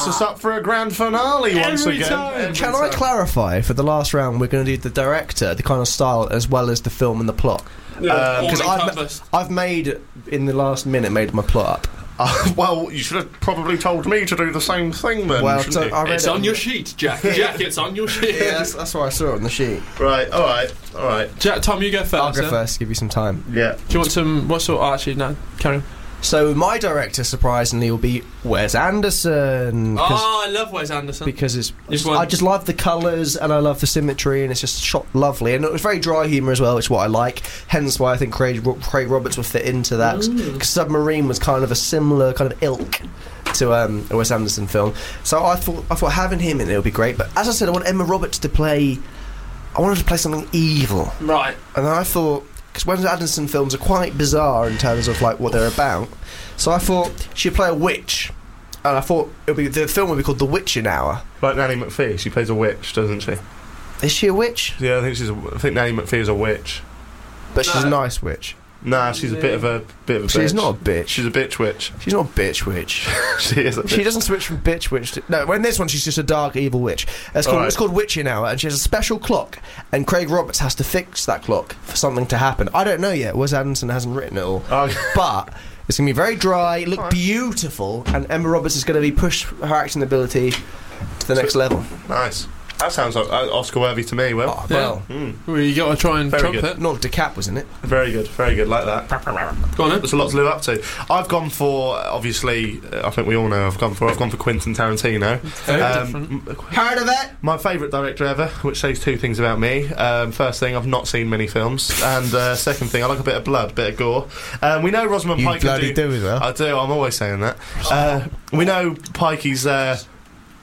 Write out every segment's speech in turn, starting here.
sets us up for a grand finale once again. Can I clarify, for the last round, we're going to do the director, the kind of style, as well as the film and the plot? Because I've made, in the last minute, made my plot up. Well, you should have probably told me to do the same thing then. Well, shouldn't you? It's on your sheet, Jack. Jack, it's on your sheet. Yeah, that's why I saw it on the sheet. Right, alright. Jack, Tom, you go first. I'll go first, give you some time. Yeah. Do you want some... What sort... actually, no, carry on. So my director, surprisingly, will be Wes Anderson. Oh, I love Wes Anderson. Because I just love the colours and I love the symmetry, and it's just shot lovely. And it was very dry humour as well, which is what I like. Hence why I think Craig Roberts will fit into that. Because Submarine was kind of a similar kind of ilk to a Wes Anderson film. So I thought having him in it would be great. But as I said, I want Emma Roberts to play... I wanted to play something evil. Right. And then I thought... Because Wes Anderson films are quite bizarre in terms of like what they're about, so I thought she'd play a witch, and I thought the film would be called The Witching Hour. Like Nanny McPhee, she plays a witch, doesn't she? Is she a witch? Yeah, I think Nanny McPhee is a witch. But she's a nice witch. Nah, she's a bit of a bitch. She's not a bitch. She's a bitch witch. She's not a bitch witch. She is a bitch. She doesn't switch from bitch witch to... No, in this one she's just a dark, evil witch. It's called Witching Hour, and she has a special clock, and Craig Roberts has to fix that clock for something to happen. I don't know yet. Wes Anderson hasn't written it all. But it's going to be very dry, look beautiful, and Emma Roberts is going to be pushed her acting ability to the next level. Nice. That sounds like Oscar-worthy to me, Will. Oh, well. Well, you got to try and Very trumpet. good. Not DeCap was in it. Very good, like that. Go on then. There's a lot to live up to. I've gone for, obviously, I think we all know I've gone for Quentin Tarantino. Very different. Heard of it? My favourite director ever, which says two things about me. First thing, I've not seen many films, and second thing, I like a bit of blood, a bit of gore. We know Rosamund Pike can do... You bloody do as well. I do, I'm always saying that. We know Pikey's... what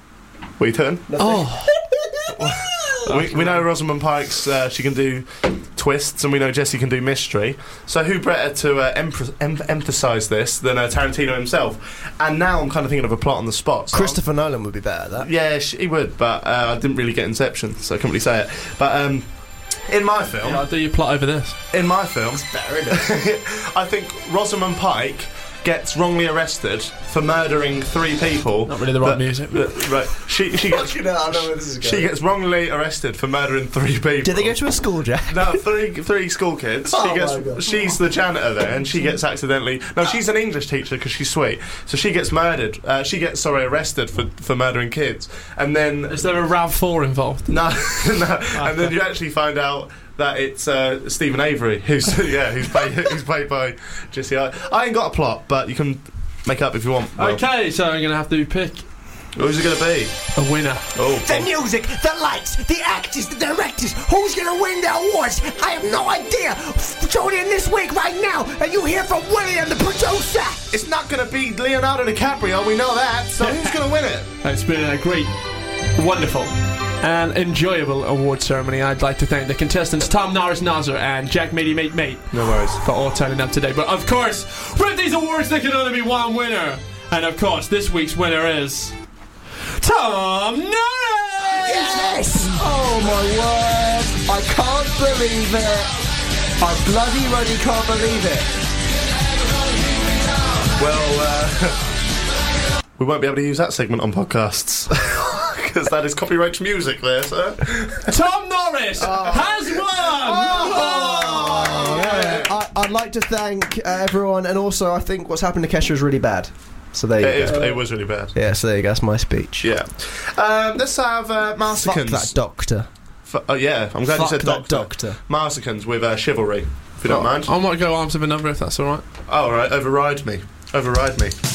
are you doing? Oh. We know Rosamund Pike's she can do twists, and we know Jessie can do mystery. So who better to emphasise this than Tarantino himself? And now I'm kind of thinking of a plot on the spot. So Christopher Nolan would be better at that. yeah, he would, but I didn't really get Inception, so I couldn't really say it. But in my film, I'll do your plot over this. in my film, It's better, isn't it? I think Rosamund Pike gets wrongly arrested for murdering 3 people. Not really the right music. Right, she gets. I know where this is going. She gets wrongly arrested for murdering 3 people. Did they go to a school, Jack? No, three school kids. Oh my God. She's the janitor there, and she gets accidentally... No, she's an English teacher because she's sweet. So she gets murdered. She gets arrested for murdering kids, and then Is there a RAV4 involved? no, and then you actually find out that it's Stephen Avery, who's played by Jesse. I ain't got a plot, but you can make up if you want. Will. Okay, so I'm going to have to pick Who's it going to be? a winner. Oh, The music, the lights, the actors, the directors. Who's gonna win the awards? I have no idea. Tune in this week right now, and you hear from William, the producer. it's not going to be Leonardo DiCaprio. We know that. So who's going to win it? It's been a great, wonderful, and enjoyable award ceremony. I'd like to thank the contestants Tom Norris Nazar and Jack Matey Mate No worries. for all turning up today. But of course, with these awards there can only be one winner. And of course, this week's winner is Tom Norris! Yes. Oh my word! I can't believe it! I bloody can't believe it! Well, we won't be able to use that segment on podcasts. Because that is copyright music there, sir. Tom Norris has won! I'd like to thank everyone, and also I think what's happened to Kesha is really bad. So there you go. It was really bad. Yeah, so there you go. That's my speech. Yeah. Let's have Fuck Marsicans. that doctor. Yeah, I'm glad you said that doctor. Marsicans with Chivalry, if you don't mind. I might go arms of a number if that's alright. Oh, all right, override me.